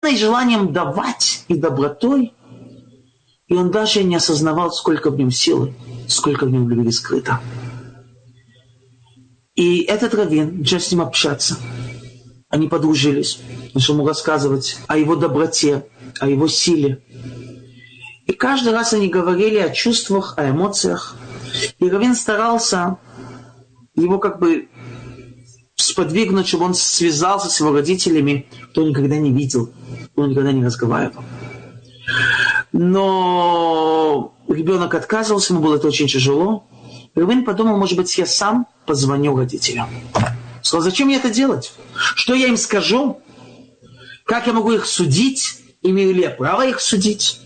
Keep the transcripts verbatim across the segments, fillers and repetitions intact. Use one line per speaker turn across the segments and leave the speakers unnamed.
духовной желанием давать и добротой, и он даже не осознавал, сколько в нем силы, сколько в нем любви скрыто. И этот раввин начал с ним общаться. Они подружились, начал ему рассказывать о его доброте, о его силе. И каждый раз они говорили о чувствах, о эмоциях. И раввин старался его как бы сподвигнуть, чтобы он связался с его родителями, кто никогда не видел, кто никогда не разговаривал. Но ребенок отказывался, ему было это очень тяжело. Раввин подумал, может быть, я сам позвоню родителям. Сказал, зачем мне это делать? Что я им скажу? Как я могу их судить? Имею ли я право их судить?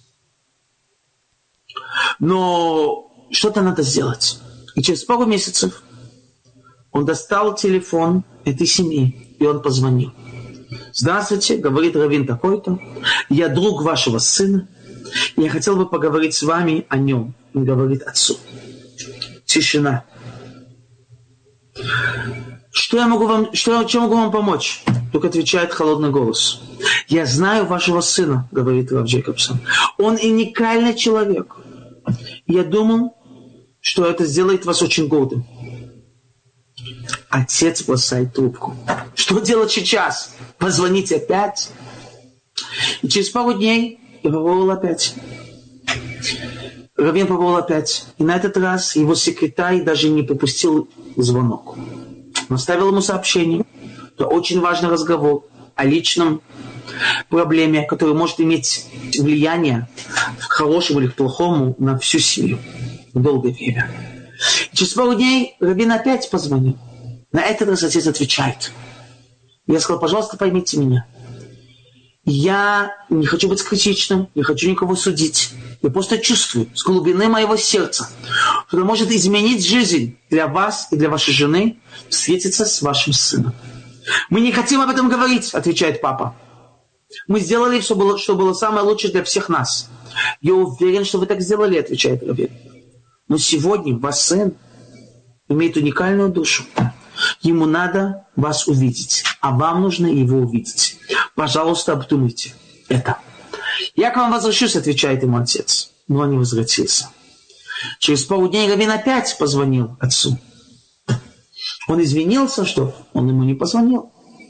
Но что-то надо сделать. И через пару месяцев он достал телефон этой семьи, и он позвонил. Здравствуйте, говорит раввин такой-то. Я друг вашего сына. Я хотел бы поговорить с вами о нем. Он говорит отцу. Тишина. Что я могу вам, что, чем могу вам помочь? Только отвечает холодный голос. Я знаю вашего сына, говорит Рав Джейкобсон. Он уникальный человек. Я думал, что это сделает вас очень гордым. Отец бросает трубку. Что делать сейчас? Позвонить опять? И через пару дней я попробовал опять. Раввин попробовал опять. И на этот раз его секретарь даже не пропустил звонок. Он оставил ему сообщение. Это очень важный разговор о личном проблеме, который может иметь влияние, к хорошему или к плохому, на всю семью в долгое время. И через пару дней раввин опять позвонил. На этот раз отец отвечает. Я сказал, пожалуйста, поймите меня. Я не хочу быть критичным, не хочу никого судить. Я просто чувствую с глубины моего сердца, что это может изменить жизнь для вас и для вашей жены, встретиться с вашим сыном. Мы не хотим об этом говорить, отвечает папа. Мы сделали все, было, что было самое лучшее для всех нас. Я уверен, что вы так сделали, отвечает раввин. Но сегодня ваш сын имеет уникальную душу. Ему надо вас увидеть, а вам нужно его увидеть. Пожалуйста, обдумайте это. Я к вам возвращусь, отвечает ему отец. Но он не возвратился. Через пару дней раввин опять позвонил отцу. Он извинился, что он ему не позвонил.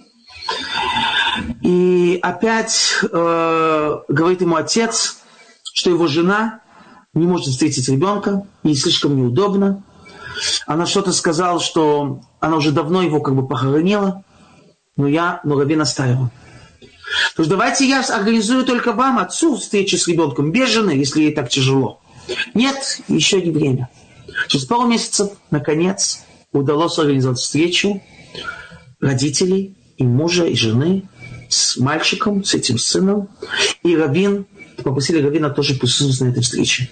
И опять э, говорит ему отец, что его жена не может встретить ребенка, ей слишком неудобно. Она что-то сказала, что она уже давно его как бы похоронила, но я, но раввин оставил. То есть давайте я организую только вам, отцу, встречу с ребенком, без жены, если ей так тяжело. Нет, еще не время. Через пару месяцев, наконец, удалось организовать встречу родителей и мужа, и жены с мальчиком, с этим сыном. И раввин, попросили раввина тоже присутствовать на этой встрече.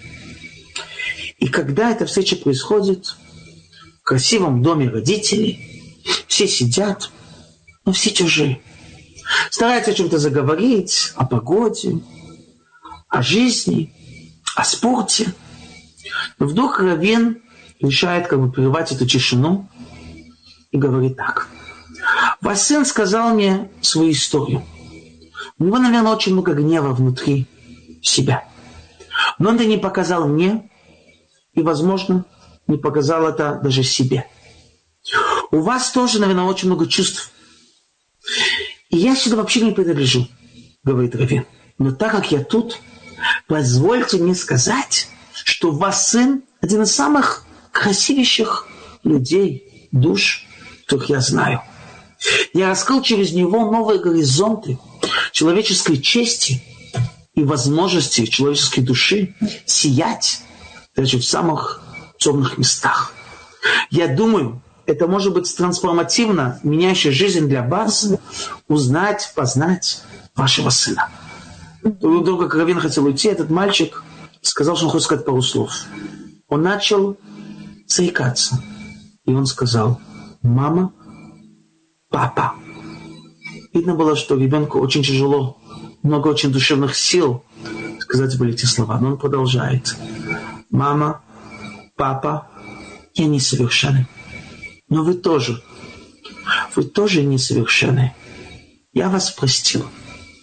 И когда эта встреча происходит в красивом доме родителей, все сидят, но все чужие. Стараются о чем-то заговорить, о погоде, о жизни, о спорте. Но вдруг раввин решает как бы прервать эту тишину и говорит так. Ваш сын сказал мне свою историю. У него, наверное, очень много гнева внутри себя. Но он это не показал мне и, возможно, не показал это даже себе. У вас тоже, наверное, очень много чувств. И я сюда вообще не принадлежу, говорит раввин. Но так как я тут, позвольте мне сказать, что ваш сын один из самых красивейших людей, душ, которых я знаю. Я раскрыл через него новые горизонты человеческой чести и возможности человеческой души сиять даже в самых темных местах. Я думаю, это может быть трансформативно, меняющая жизнь для вас, узнать, познать вашего сына. Вдруг, как раввин хотел уйти, этот мальчик сказал, что он хочет сказать пару слов. Он начал заикаться. И он сказал, мама, папа. Видно было, что ребенку очень тяжело, много очень душевных сил сказать были эти слова. Но он продолжает. Мама, папа, я несовершенный. Но вы тоже. Вы тоже несовершенны. Я вас простил.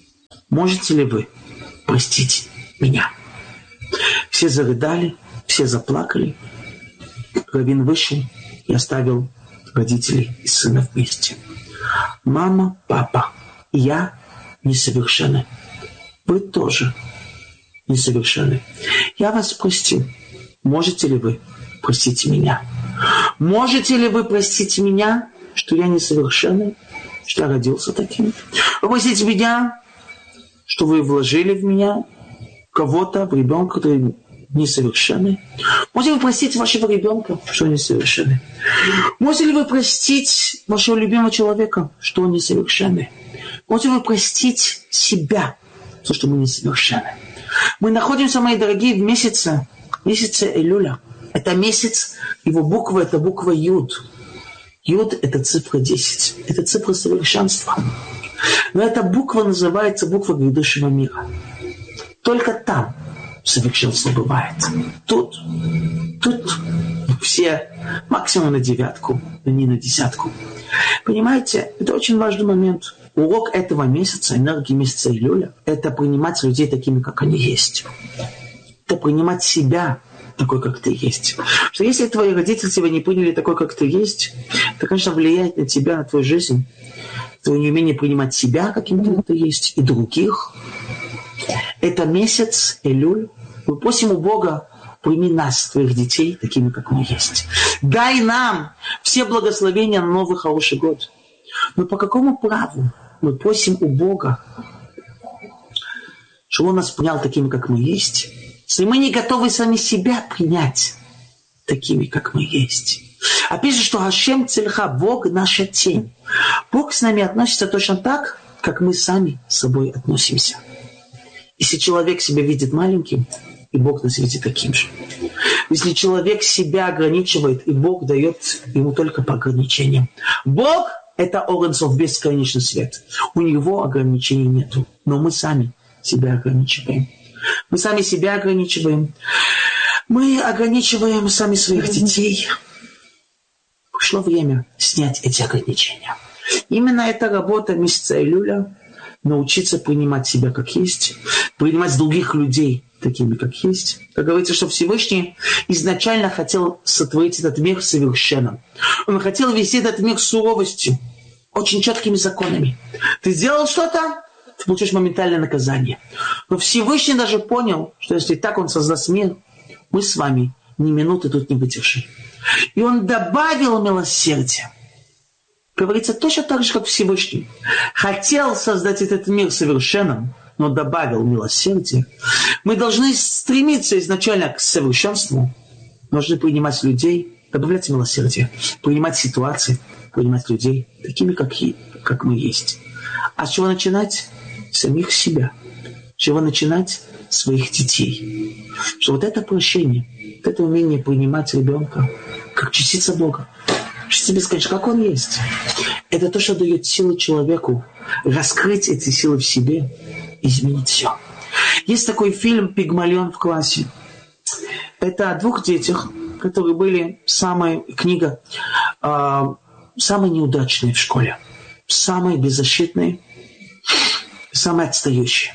можете ли вы простить меня? Все зарыдали, все заплакали. Раввин вышел и оставил родителей и сына вместе. Мама, папа, я несовершенны. Вы тоже несовершенны. Я вас простил. Можете ли вы простить меня? Можете ли вы простить меня, что я несовершенный, что я родился таким? Вы простите меня, что вы вложили в меня кого-то, в ребенка, который несовершенный? Можете ли вы простить вашего ребенка, что он несовершенный? Можете ли вы простить вашего любимого человека, что он несовершенный? Можете ли вы простить себя, то, что мы несовершенны? Мы находимся, мои дорогие, в месяце, месяце Элюля. Это месяц, его буква, это буква Юд. Юд – это цифра десять. Это цифра совершенства. Но эта буква называется буква грядущего мира. Только там совершенство бывает. Тут, тут все максимум на девятку, но не на десятку. Понимаете, это очень важный момент. Урок этого месяца, энергии месяца Илюля, это принимать людей такими, как они есть. Это принимать себя такой, как ты есть. Что если твои родители тебя не приняли такой, как ты есть, это, конечно, влияет на тебя, на твою жизнь. Твое неумение принимать себя, каким ты есть, и других. Это месяц Элюль. Мы просим у Бога: прими нас, твоих детей, такими, как мы есть. Дай нам все благословения на новый хороший год. Но по какому праву мы просим у Бога, чтобы Он нас принял такими, как мы есть, если мы не готовы сами себя принять такими, как мы есть? А пишет, что Хашем Цельха, Бог наша тень. Бог с нами относится точно так, как мы сами с собой относимся. Если человек себя видит маленьким, и Бог нас видит таким же. Если человек себя ограничивает, и Бог дает ему только по ограничениям. Бог – это Оренцов, бесконечный свет. У него ограничений нету. Но мы сами себя ограничиваем. Мы сами себя ограничиваем. Мы ограничиваем сами своих детей. Пришло время снять эти ограничения. Именно эта работа месяца Илюля – научиться принимать себя как есть, принимать других людей такими, как есть. Как говорится, что Всевышний изначально хотел сотворить этот мир совершенным. Он хотел вести этот мир суровостью, очень четкими законами. Ты сделал что-то, ты получишь моментальное наказание. Но Всевышний даже понял, что если так Он создаст мир, мы с вами ни минуты тут не выдержим. И Он добавил милосердие. Говорится точно так же, как Всевышний хотел создать этот мир совершенным, но добавил милосердие. Мы должны стремиться изначально к совершенству. Должны принимать людей, добавлять милосердие, принимать ситуации, принимать людей такими, как, и, как мы есть. А с чего начинать? Самих себя. С чего начинать? Своих детей. Что вот это прощение, вот это умение принимать ребенка как частица Бога. Что тебе скажешь, как он есть? Это то, что дает силу человеку раскрыть эти силы в себе и изменить все. Есть такой фильм «Пигмалион в классе». Это о двух детях, которые были самой, книга, э, самые неудачные в школе, самые беззащитные, самые отстающие.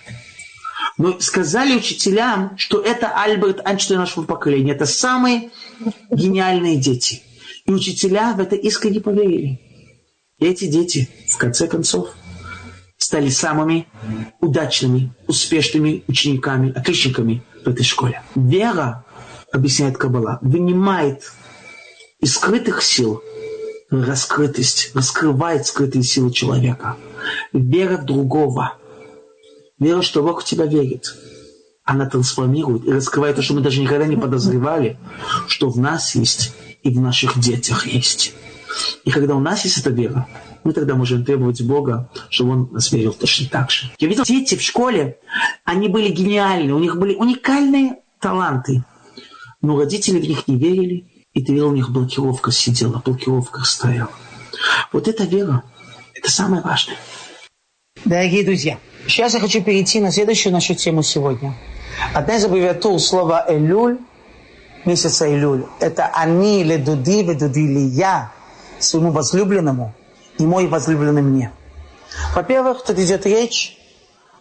Но сказали учителям, что это Альберт Эйнштейн нашего поколения, это самые гениальные дети. И учителя в это искренне поверили. И эти дети, в конце концов, стали самыми удачными, успешными учениками, отличниками в этой школе. Вера, объясняет Каббала, вынимает из скрытых сил раскрытость, раскрывает скрытые силы человека. Вера в другого. Вера, что Бог в тебя верит. Она трансформирует и раскрывает то, что мы даже никогда не подозревали, что в нас есть и в наших детях есть. И когда у нас есть эта вера, мы тогда можем требовать Бога, чтобы Он нас верил точно так же. Я видел, дети в школе, они были гениальны, у них были уникальные таланты. Но родители в них не верили, и ты видел, у них блокировка сидела, блокировка стояла. Вот эта вера, это самое важное. Дорогие друзья, сейчас я хочу перейти на следующую нашу тему сегодня. Одна из аббревиатур слова «Элюль», месяца Элюль, это «Ани ледуди ведуди ли я», своему возлюбленному и мой возлюбленный мне. Во-первых, тут идет речь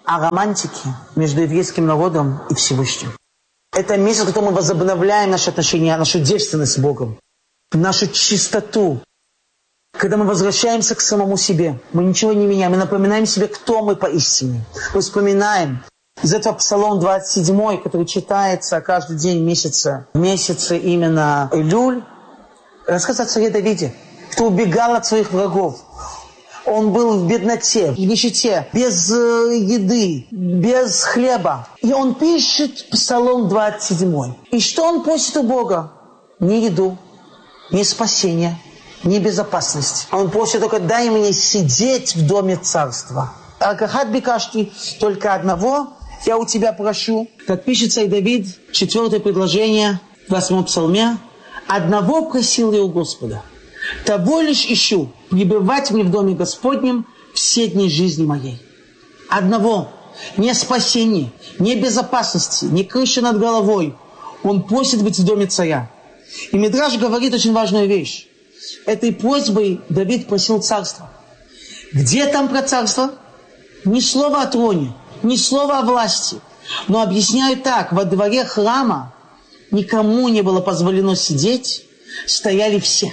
о романтике между еврейским народом и Всевышним. Это месяц, в котором мы возобновляем наши отношения, нашу девственность с Богом, нашу чистоту. Когда мы возвращаемся к самому себе, мы ничего не меняем, мы напоминаем себе, кто мы поистине. Мы вспоминаем из этого Псалом двадцать семь, который читается каждый день месяца, в месяце именно Элюль, рассказ о царе Давиде, кто убегал от своих врагов. Он был в бедноте, в нищете, без э, еды, без хлеба. И он пишет Псалом двадцать семь. И что он просит у Бога? Не еду, не спасение, не безопасность. Он просит только: дай мне сидеть в доме царства. Акахат бикашти, только одного я у тебя прошу. Как пишет царь Давид, четвертое предложение в восьмом псалме. Одного просил я у Господа. Того лишь ищу, пребывать мне в доме Господнем все дни жизни моей. Одного. Не спасения, не безопасности, не крыши над головой. Он просит быть в доме царя. И Мидраш говорит очень важную вещь. Этой просьбой Давид просил царства. Где там про царство? Ни слова о троне, ни слова о власти. Но объясняю так. Во дворе храма никому не было позволено сидеть. Стояли все.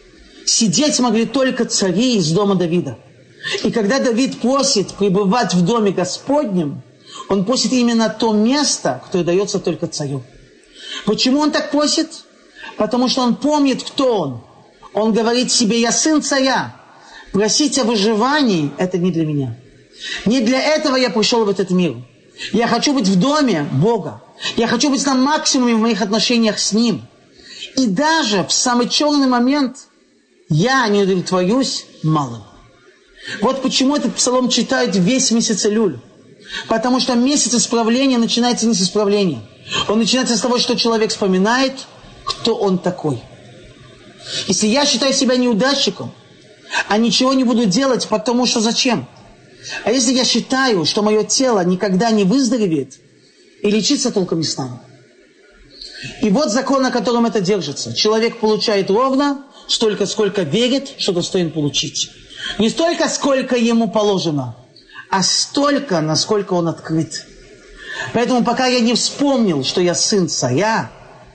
Сидеть могли только цари из дома Давида. И когда Давид просит пребывать в доме Господнем, он просит именно то место, которое дается только царю. Почему он так просит? Потому что он помнит, кто он. Он говорит себе: я сын царя. Просить о выживании – это не для меня. Не для этого я пришел в этот мир. Я хочу быть в доме Бога. Я хочу быть на максимуме в моих отношениях с Ним. И даже в самый черный момент я не удовлетворюсь малым. Вот почему этот псалом читают весь месяц Элюль. Потому что месяц исправления начинается не с исправления. Он начинается с того, что человек вспоминает, кто он такой. Если я считаю себя неудачником, а ничего не буду делать, потому что зачем? А если я считаю, что мое тело никогда не выздоровеет, и лечиться толком не стану. И вот закон, на котором это держится. Человек получает ровно столько, сколько верит, что достоин получить. Не столько, сколько ему положено, а столько, насколько он открыт. Поэтому пока я не вспомнил, что я сын царя,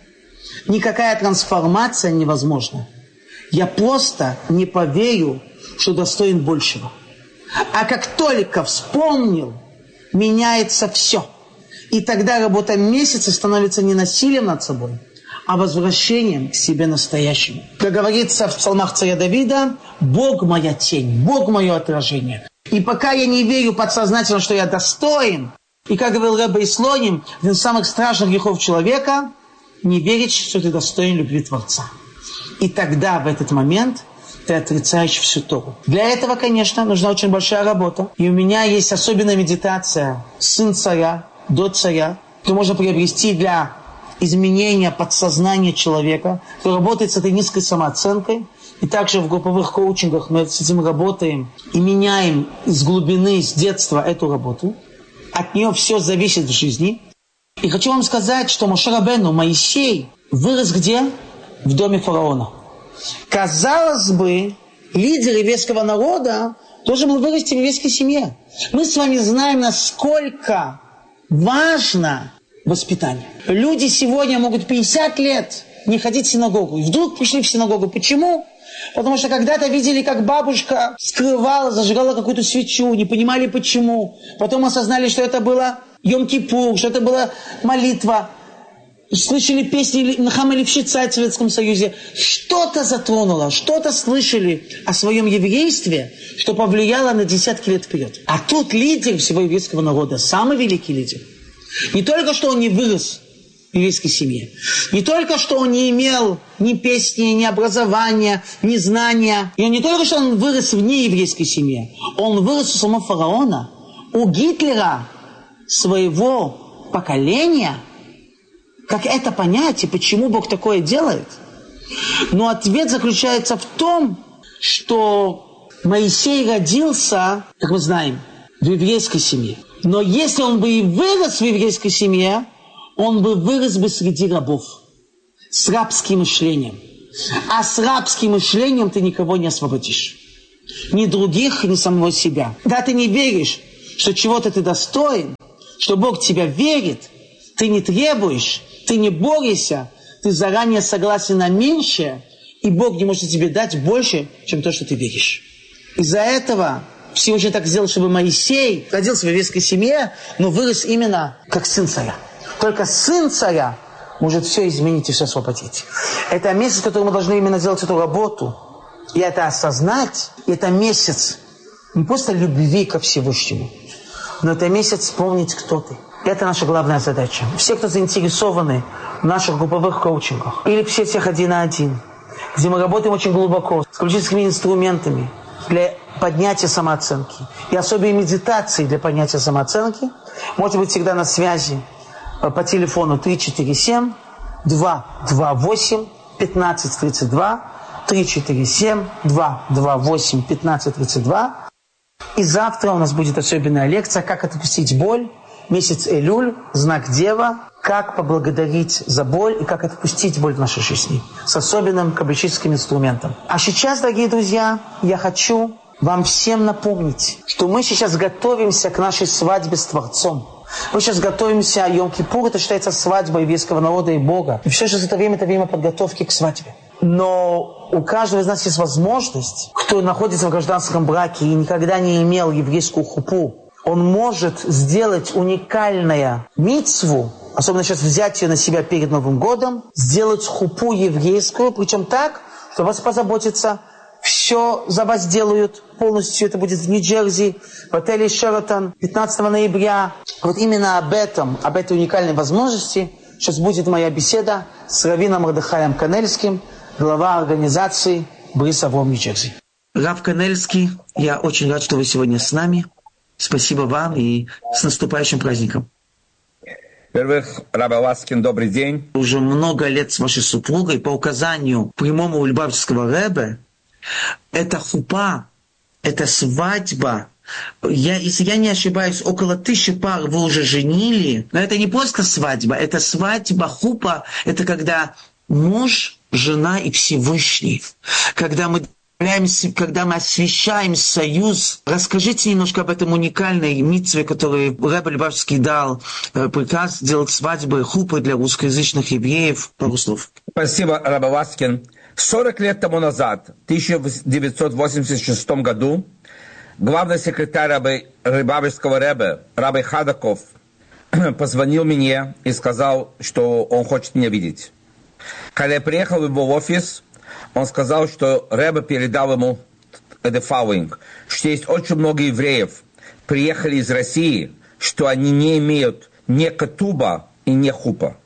никакая трансформация невозможна. Я просто не поверю, что достоин большего. А как только вспомнил, меняется все. И тогда работа месяца становится не насилием над собой, а возвращением к себе настоящему. Как говорится в псалмах царя Давида: «Бог моя тень, Бог мое отражение». И пока я не верю подсознательно, что я достоин, и, как говорил Ребе Ислоним, один из самых страшных грехов человека – не верить, что ты достоин любви Творца. И тогда, в этот момент, ты отрицаешь всю Тору. Для этого, конечно, нужна очень большая работа. И у меня есть особенная медитация «Сын царя», «До царя», которую можно приобрести для изменения подсознания человека, который работает с этой низкой самооценкой. И также в групповых коучингах мы с этим работаем и меняем из глубины, с детства эту работу. От нее все зависит в жизни. И хочу вам сказать, что Моше Рабейну, Моисей, вырос где? В доме фараона. Казалось бы, лидер еврейского народа должен был вырасти в еврейской семье. Мы с вами знаем, насколько важно воспитание. Люди сегодня могут пятьдесят лет не ходить в синагогу. И вдруг пришли в синагогу. Почему? Потому что когда-то видели, как бабушка скрывала, зажигала какую-то свечу, не понимали почему. Потом осознали, что это было Йом-Кипур, что это была молитва. Слышали песни Нахама Лифшица в Советском Союзе. Что-то затронуло, что-то слышали о своем еврействе, что повлияло на десятки лет вперед. А тут лидер всего еврейского народа, самый великий лидер. Не только что он не вырос в еврейской семье, не только что он не имел ни песни, ни образования, ни знания. И не только что он вырос в нееврейской семье, он вырос у самого фараона, у Гитлера, своего поколения. Как это понять и почему Бог такое делает? Но ответ заключается в том, что Моисей родился, как мы знаем, в еврейской семье. Но если он бы и вырос в еврейской семье, он бы вырос бы среди рабов. С рабским мышлением. А с рабским мышлением ты никого не освободишь. Ни других, ни самого себя. Да, ты не веришь, что чего-то ты достоин, что Бог тебя верит, ты не требуешь, ты не борешься, ты заранее согласен на меньшее, и Бог не может тебе дать больше, чем то, что ты веришь. Из-за этого Всевышний так сделал, чтобы Моисей родился в еврейской семье, но вырос именно как сын царя. Только сын царя может все изменить и все освободить. Это месяц, в который мы должны именно сделать эту работу. И это осознать. И это месяц не просто любви ко Всевышнему, но это месяц вспомнить, кто ты. Это наша главная задача. Все, кто заинтересованы в наших групповых коучингах, или в сетях один на один, где мы работаем очень глубоко, с ключевыми инструментами для поднятия самооценки, и особенно медитации для поднятия самооценки, можете быть всегда на связи по телефону три четыре семь два два восемь пятнадцать тридцать два, три четыре семь два два восемь пятнадцать тридцать два. И завтра у нас будет особенная лекция «Как отпустить боль». Месяц Элюль, знак Дева, как поблагодарить за боль и как отпустить боль в нашей жизни с особенным каббалистическим инструментом. А сейчас, дорогие друзья, я хочу вам всем напомнить, что мы сейчас готовимся к нашей свадьбе с Творцом. Мы сейчас готовимся, Йом-Кипур, это считается свадьба еврейского народа и Бога. И все, что это время, это время подготовки к свадьбе. Но у каждого из нас есть возможность, кто находится в гражданском браке и никогда не имел еврейскую хупу, он может сделать уникальную мицву, особенно сейчас взять ее на себя перед Новым годом, сделать хупу еврейскую, причем так, что вас позаботиться, все за вас делают полностью, это будет в Нью-Джерси, в отеле Шератон, пятнадцатого ноября. Вот именно об этом, об этой уникальной возможности сейчас будет моя беседа с раввином Мордехаем Канельским, глава организации Брис Авром Нью-Джерси. Рав Канельский, я очень рад, что вы сегодня с нами. Спасибо вам и с наступающим праздником.
Во-первых, Рав Ласкин, добрый день.
Уже много лет с вашей супругой по указанию прямому у Любавичского Ребе, это хупа, это свадьба. Я, если я не ошибаюсь, около тысячи пар вы уже женили. Но это не просто свадьба, это свадьба, хупа, это когда муж, жена и Всевышний. Когда мы Когда мы освящаем союз, расскажите немножко об этом уникальной мицве, которую Ребе Любавичский дал приказ делать свадьбы, хупы для русскоязычных евреев. Пару слов.
Спасибо, Рав Ласкин. сорок лет тому назад, в тысяча девятьсот восемьдесят шестом году, главный секретарь Любавичского Ребе, Рабби Хадаков, позвонил мне и сказал, что он хочет меня видеть. Когда я приехал в его офис, он сказал, что Ребе передал ему the following, что есть очень много евреев, приехали из России, что они не имеют ни кетуба и ни хупа.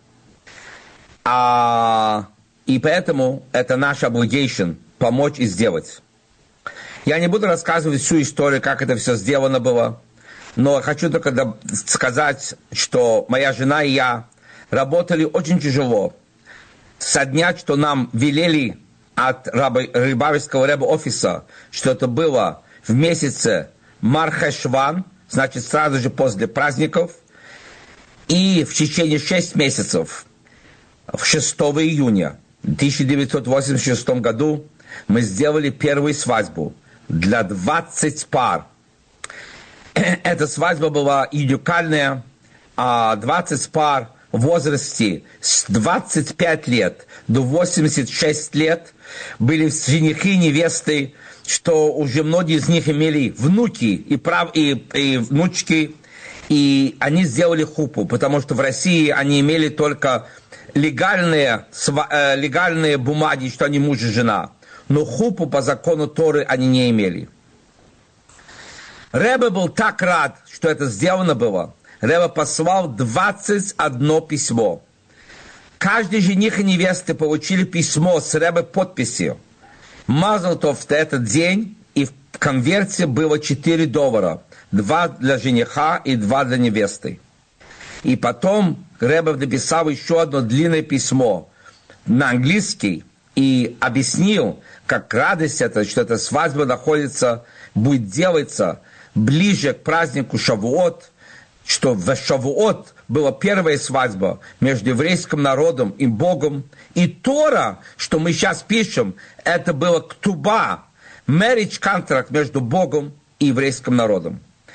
А, и поэтому это наш obligation помочь и сделать. Я не буду рассказывать всю историю, как это все сделано было, но хочу только сказать, что моя жена и я работали очень тяжело. Со дня, что нам велели от Любавичского Ребе офиса, что это было в месяце Мар-Хешван, значит, сразу же после праздников, и в течение шести месяцев, в шестого июня тысяча девятьсот восемьдесят шестом году, мы сделали первую свадьбу для двадцати пар. Эта свадьба была уникальная, а двадцать пар в возрасте с двадцати пяти лет до восьмидесяти шести лет были женихи и невесты, что уже многие из них имели внуки и, прав, и, и внучки, и они сделали хупу, потому что в России они имели только легальные, легальные бумаги, что они муж и жена, но хупу по закону Торы они не имели. Ребе был так рад, что это сделано было. Ребе послал двадцать одно письмо. Каждый жених и невеста получили письмо с Ребе подписью. Мазал тов в этот день, и в конверте было четыре доллара. Два для жениха и два для невесты. И потом Ребе написал еще одно длинное письмо на английский и объяснил, как радость это, что эта свадьба находится, будет делаться ближе к празднику Шавуот, что в Шавуот была первая свадьба между еврейским народом и Богом. И Тора, что мы сейчас пишем, это было ктуба, marriage contract между Богом и еврейским народом.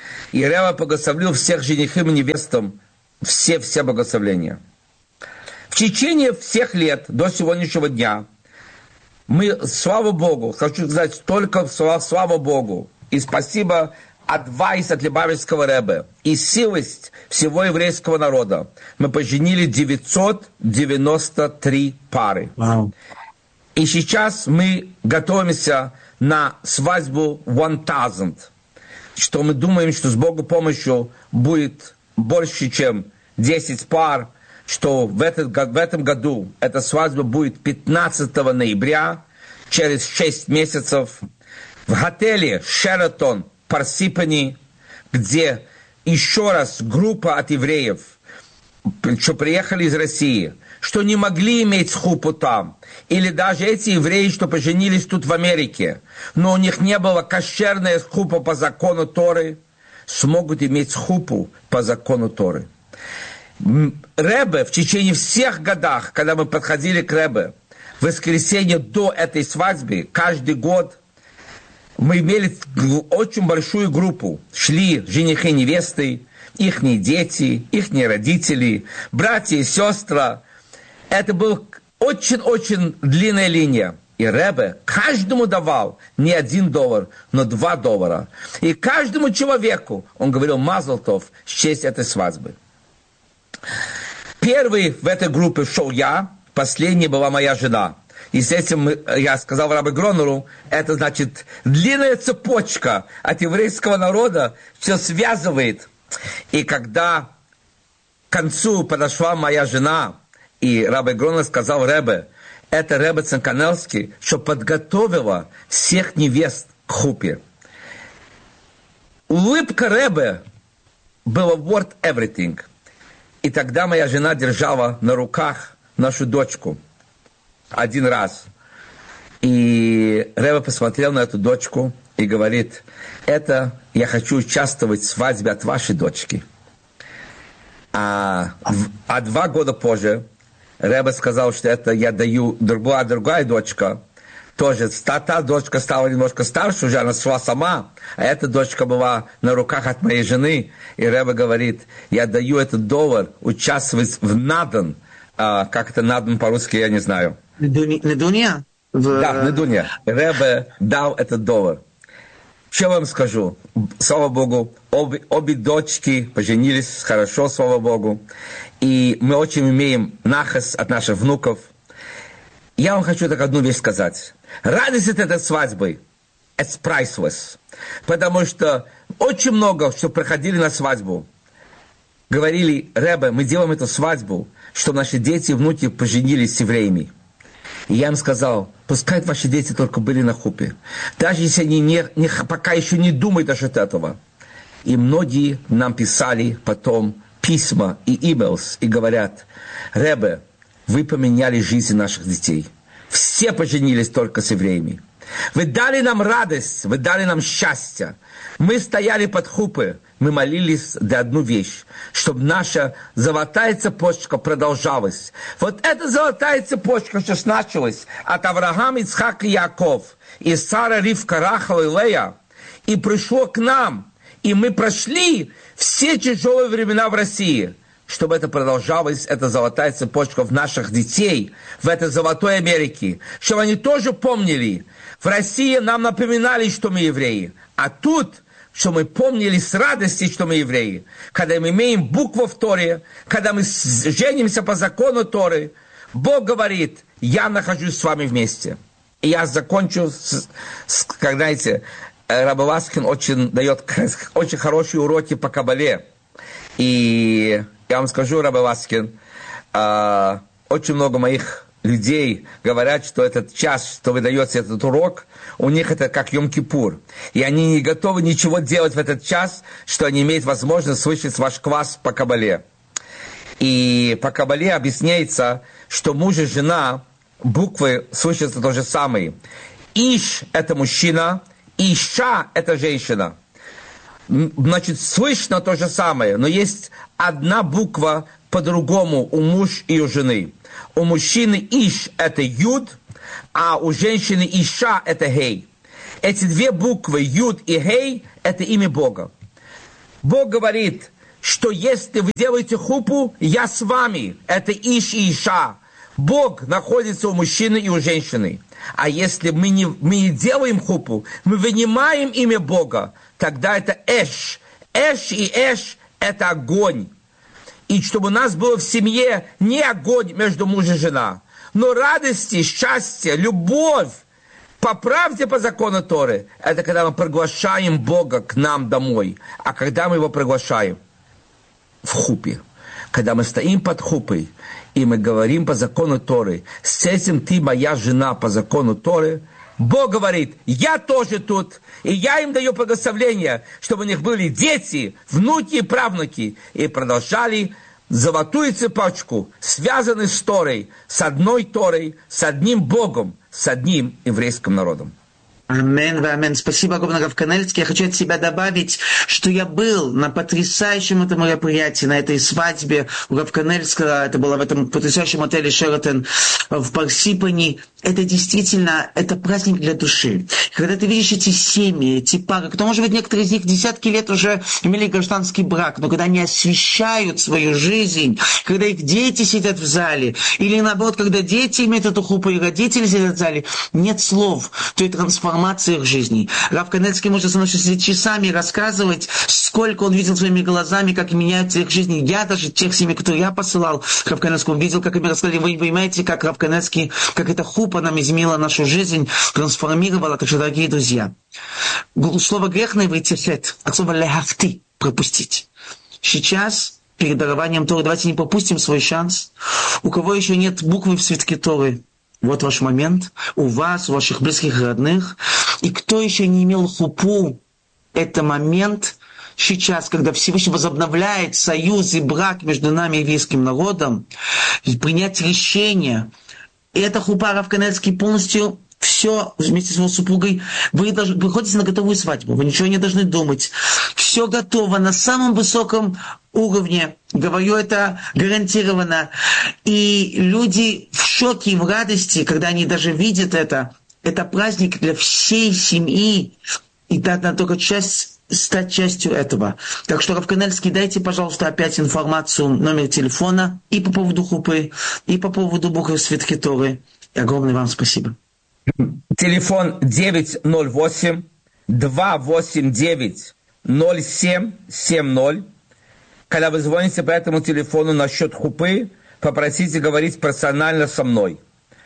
И Ребе благословил всех женихим и невестам, все-все благословления. В течение всех лет до сегодняшнего дня мы, слава Богу, хочу сказать только слава, слава Богу, и спасибо адвайс от Любавичского Ребе и силость всего еврейского народа. Мы поженили девятьсот девяносто три пары. Wow. И сейчас мы готовимся на свадьбу тысячу, что мы думаем, что с Богом помощью будет больше, чем десять пар, что в, этот, в этом году эта свадьба будет пятнадцатого ноября, через шесть месяцев, в отеле Sheraton Парсипани, где еще раз группа от евреев, что приехали из России, что не могли иметь схупу там, или даже эти евреи, что поженились тут в Америке, но у них не было кошерной схупа по закону Торы, смогут иметь схупу по закону Торы. Ребе в течение всех годах, когда мы подходили к Ребе, в воскресенье до этой свадьбы, каждый год, мы имели очень большую группу. Шли женихи и невесты, ихние дети, ихние родители, братья и сестры. Это была очень-очень длинная линия. И Ребе каждому давал не один доллар, но два доллара. И каждому человеку он говорил мазал тов в честь этой свадьбы. Первый в этой группе шел я, последней была моя жена. И с этим я сказал Рабби Гронеру, это значит длинная цепочка от еврейского народа, все связывает. И когда к концу подошла моя жена, и Рабби Гронер сказал Ребе, это Ребе Цанканелский, что подготовила всех невест к хупе. Улыбка Ребе была worth everything. И тогда моя жена держала на руках нашу дочку. Один раз. И Ребе посмотрел на эту дочку и говорит, это я хочу участвовать в свадьбе от вашей дочки. А, а два года позже Ребе сказал, что это я даю другая, другая дочка. Тоже та, та дочка стала немножко старше, уже она шла сама, а эта дочка была на руках от моей жены. И Ребе говорит, я даю этот доллар участвовать в надан. А, как это надан по-русски, я не знаю.
Недуния? В...
Да, недуния. Ребе дал этот доллар. Что вам скажу? Слава Богу, обе, обе дочки поженились хорошо, слава Богу. И мы очень имеем нахас от наших внуков. Я вам хочу так одну вещь сказать. Радость от этой свадьбы it's priceless. Потому что очень много, что проходили на свадьбу, говорили, Ребе, мы делаем эту свадьбу, чтобы наши дети и внуки поженились с евреями. И я им сказал, пускай ваши дети только были на хупе. Даже если они не, не, пока еще не думают даже от этого. И многие нам писали потом письма и emails и говорят, Ребе, вы поменяли жизнь наших детей. Все поженились только с евреями. Вы дали нам радость, вы дали нам счастье. Мы стояли под хупой, мы молились за одну вещь, чтобы наша золотая цепочка продолжалась. Вот эта золотая цепочка сейчас началась от Авраама, Ицхака и Яков, и Сара, Ривка, Рахал и Лея, и пришло к нам, и мы прошли все тяжелые времена в России, чтобы это продолжалось, эта золотая цепочка в наших детей, в этой золотой Америке, чтобы они тоже помнили. В России нам напоминали, что мы евреи, а тут, что мы помнили с радостью, что мы евреи. Когда мы имеем букву в Торе, когда мы женимся по закону Торы, Бог говорит, я нахожусь с вами вместе. И я закончу, с, с, как знаете, Рабби Ласкин очень дает очень хорошие уроки по Кабале. И я вам скажу, Рабби Ласкин, э, очень много моих людей говорят, что этот час, что вы даете этот урок, у них это как Йом-Кипур. И они не готовы ничего делать в этот час, что они имеют возможность слышать ваш класс по Кабале. И по Кабале объясняется, что муж и жена, буквы слышатся то же самое. Иш – это мужчина, Иша – это женщина. Значит, слышно то же самое, но есть одна буква по-другому у мужа и у жены. У мужчины Иш – это Юд, а у женщины Иша – это Гей. Эти две буквы Юд и Гей – это имя Бога. Бог говорит, что если вы делаете хупу, я с вами. Это иш и иша. Бог находится у мужчины и у женщины. А если мы не, мы не делаем хупу, мы вынимаем имя Бога, тогда это эш. Эш и эш – это огонь. И чтобы у нас было в семье не огонь между муж и жена, но радости, счастье, любовь, по правде, по закону Торы, это когда мы приглашаем Бога к нам домой. А когда мы его приглашаем? В хупе. Когда мы стоим под хупой, и мы говорим по закону Торы, с этим ты моя жена по закону Торы, Бог говорит, я тоже тут, и я им даю благословение, чтобы у них были дети, внуки и правнуки, и продолжали золотую цепочку, связанную с Торой, с одной Торой, с одним Богом, с одним еврейским народом.
Амен, амен. Спасибо огромное, Рав Канельский. Я хочу от себя добавить, что я был на потрясающем этом мероприятии, на этой свадьбе у Рав Канельского. Это было в этом потрясающем отеле «Шератон» в Парсипани. Это действительно, это праздник для души. Когда ты видишь эти семьи, эти пары, кто, может быть, некоторые из них десятки лет уже имели гражданский брак, но когда они освещают свою жизнь, когда их дети сидят в зале, или наоборот, когда дети имеют эту хупу, и родители сидят в зале, нет слов той трансформации их жизни. Рав Канельский может со мной сидеть часами и рассказывать, сколько он видел своими глазами, как меняются их жизни. Я даже тех семей, которые я посылал Рав Канельскому, видел, как они рассказали. Вы понимаете, как Рав Канельский, как эта хупа нам изменила нашу жизнь, трансформировала. Так что, дорогие друзья, слово грех на иврите хет, от слова лехахти, пропустить. Сейчас, перед дарованием Торы, давайте не пропустим свой шанс. У кого еще нет буквы в свитке Торы, вот ваш момент, у вас, у ваших близких и родных. И кто еще не имел хупу, это момент сейчас, когда Всевышний возобновляет союз и брак между нами и еврейским народом, принять решение. И эта хупа, Рав Канельский, полностью все вместе с его супругой. Вы, должны, вы ходите на готовую свадьбу, вы ничего не должны думать. Все готово на самом высоком уровне. Говорю это гарантированно. И люди в шоке и в радости, когда они даже видят это. Это праздник для всей семьи. И надо только часть, стать частью этого. Так что, Рав Канельский, дайте, пожалуйста, опять информацию, номер телефона и по поводу хупы, и по поводу буквы свитки Торы. И огромное вам спасибо.
Телефон девять ноль восемь два восемь девять ноль семь семь ноль. Когда вы звоните по этому телефону насчет хупы, попросите говорить персонально со мной.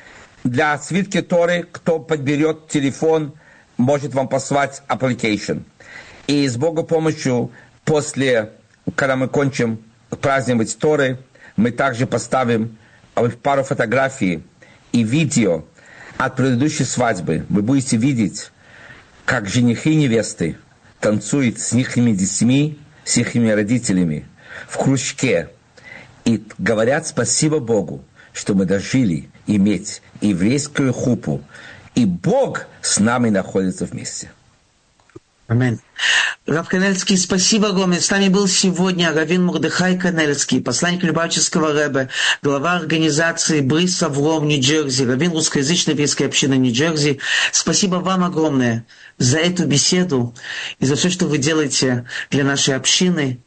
Для свитки Торы, кто подберет телефон, может вам послать application. И с Богом помощью, после, когда мы кончим праздновать Торы, мы также поставим пару фотографий и видео от предыдущей свадьбы. Вы будете видеть, как женихи и невесты танцуют с их детьми, с их родителями в кружке и говорят спасибо Богу, что мы дожили иметь еврейскую хупу, и Бог с нами находится вместе.
Аминь. Рав Канельский, спасибо огромное. С нами был сегодня раввин Мордехай Канельский, посланник Любавического Ребе, глава организации Брис Авром Нью-Джерси, раввин русскоязычной еврейской общины Нью-Джерси. Спасибо вам огромное за эту беседу и за все, что вы делаете для нашей общины.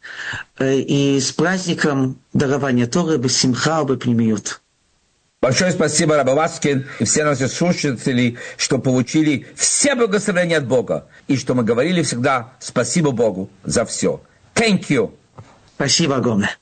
И с праздником дарования Торы бессимха бепнимиют.
Большое спасибо, Рав Ласкин, и все наши слушатели, что получили все благословения от Бога, и что мы говорили всегда спасибо Богу за все. Thank you.
Спасибо огромное.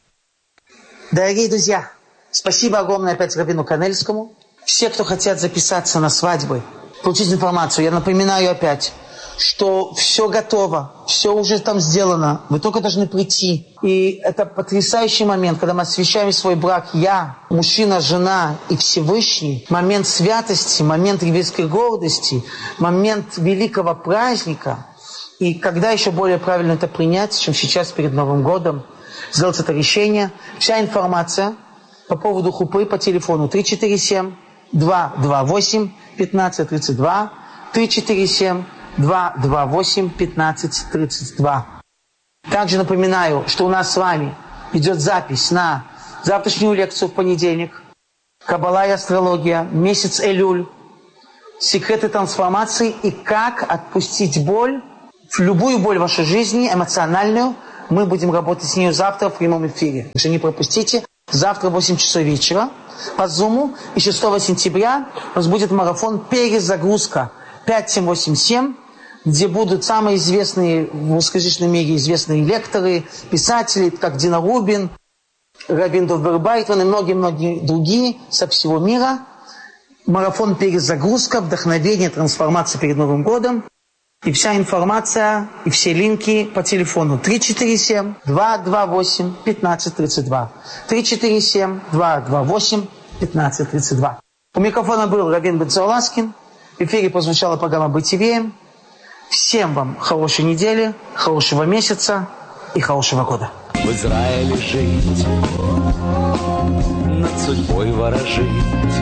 Дорогие друзья, спасибо огромное опять раввину Канельскому. Все, кто хотят записаться на свадьбы, получить информацию, я напоминаю опять, что все готово, все уже там сделано, вы только должны прийти. И это потрясающий момент, когда мы освящаем свой брак, я, мужчина, жена и Всевышний, момент святости, момент еврейской гордости, момент великого праздника. И когда еще более правильно это принять, чем сейчас перед Новым годом, сделать это решение. Вся информация по поводу хупы по телефону три четыре семь два два восемь пятнадцать тридцать два, три четыре семь два два восемь пятнадцать тридцать два. Также напоминаю, что у нас с вами идет запись на завтрашнюю лекцию в понедельник. Каббала и астрология, месяц Элюль, секреты трансформации и как отпустить боль, любую боль в вашей жизни, эмоциональную, Мы будем работать с ней завтра в прямом эфире. Так что не пропустите. Завтра в восемь часов вечера по Zoom. И шестого сентября у нас будет марафон «Перезагрузка» пять семь восемь семь, где будут самые известные в русскоязычном мире известные лекторы, писатели, как Дина Рубин, Равин Дов Бербайтман и многие-многие другие со всего мира. Марафон «Перезагрузка», вдохновение, трансформация перед Новым годом. И вся информация, и все линки по телефону три четыре семь два два восемь пятнадцать тридцать два. три четыре семь два два восемь пятнадцать тридцать два. У микрофона был Равин Бенцоласкин. В эфире прозвучала программа «Бытие». Всем вам хорошей недели, хорошего месяца и хорошего года.
В Израиле жить, над судьбой ворожить.